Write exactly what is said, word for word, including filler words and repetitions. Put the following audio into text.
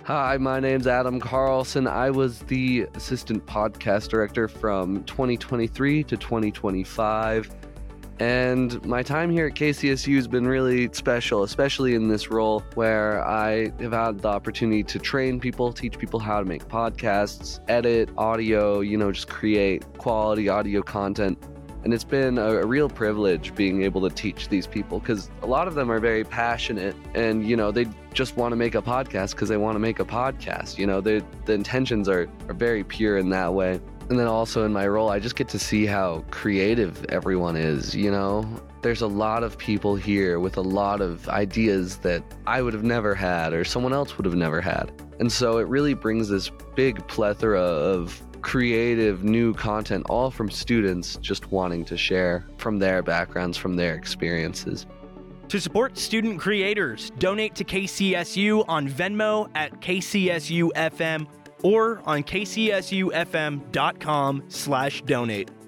Hi, my name's Adam Carlson. I was the assistant podcast director from twenty twenty-three to twenty twenty-five. And my time here at K C S U has been really special, especially in this role where I have had the opportunity to train people, teach people how to make podcasts, edit audio, you know, just create quality audio content. And it's been a, a real privilege being able to teach these people because a lot of them are very passionate and, you know, they just want to make a podcast because they want to make a podcast. You know, the intentions are, are very pure in that way. And then also in my role, I just get to see how creative everyone is, you know? There's a lot of people here with a lot of ideas that I would have never had or someone else would have never had. And so it really brings this big plethora of creative new content, all from students just wanting to share from their backgrounds, from their experiences. To support student creators, donate to K C S U on Venmo at K C S U F M or on K C S U F M dot com slash donate.